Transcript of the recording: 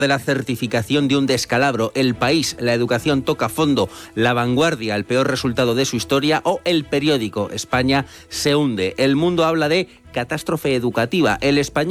de la certificación de un descalabro, El País, la educación toca fondo, La Vanguardia, el peor resultado de su historia, o El Periódico, España se hunde. El Mundo habla de catástrofe educativa. El Español